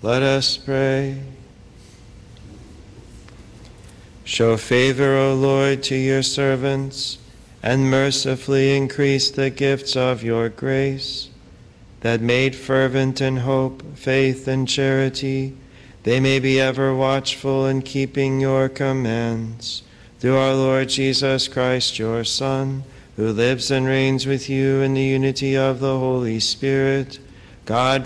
Let us pray. Show favor, O Lord, to your servants, and mercifully increase the gifts of your grace, that made fervent in hope, faith, and charity, they may be ever watchful in keeping your commands. Through our Lord Jesus Christ, your Son, who lives and reigns with you in the unity of the Holy Spirit, God